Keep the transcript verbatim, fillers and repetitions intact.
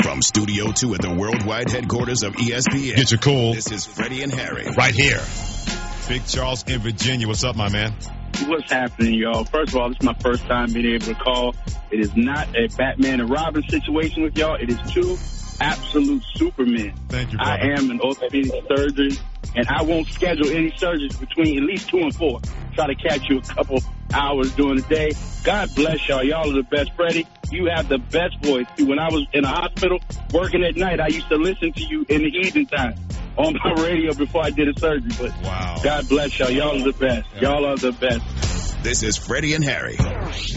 From Studio two at the worldwide headquarters of E S P N. Get your cool. This is Freddie and Harry. Right here. Big Charles in Virginia. What's up, my man? What's happening, y'all? First of all, this is my first time being able to call. It is not a Batman and Robin situation with y'all. It is two absolute supermen. Thank you, brother. I am an orthopedic surgeon, and I won't schedule any surgeries between at least two and four. Try to catch you a couple hours during the day. God bless y'all. Y'all are the best. Freddie, you have the best voice. When I was in a hospital working at night, I used to listen to you in the evening time on my radio before I did a surgery. But wow. God bless y'all. Y'all are the best. Y'all are the best. This is Freddie and Harry.